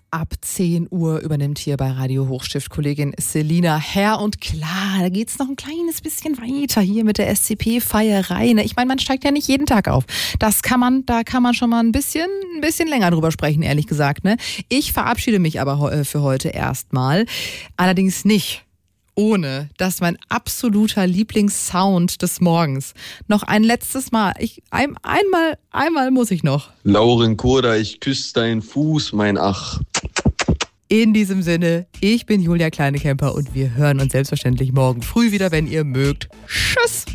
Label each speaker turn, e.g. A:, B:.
A: Ab 10 Uhr übernimmt hier bei Radio Hochstift Kollegin Selina Herr. Und klar, da geht's noch ein kleines bisschen weiter hier mit der SCP-Feierei. Ne? Ich meine, man steigt ja nicht jeden Tag auf. Da kann man schon mal ein bisschen länger drüber sprechen, ehrlich gesagt. Ne? Ich verabschiede mich aber für heute erstmal. Allerdings nicht, ohne dass mein absoluter Lieblingssound des Morgens noch ein letztes Mal, einmal muss ich noch.
B: Lauren Koda, ich küsse deinen Fuß, mein Ach.
A: In diesem Sinne, ich bin Julia Kleinekemper und wir hören uns selbstverständlich morgen früh wieder, wenn ihr mögt. Tschüss!